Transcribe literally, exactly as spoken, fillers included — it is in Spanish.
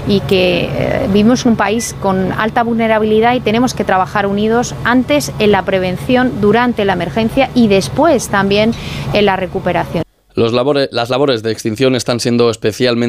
y que eh, vivimos un país con alta vulnerabilidad y tenemos que trabajar unidos antes en la prevención, durante la emergencia y después también en la recuperación. Los labores, las labores de extinción están siendo especialmente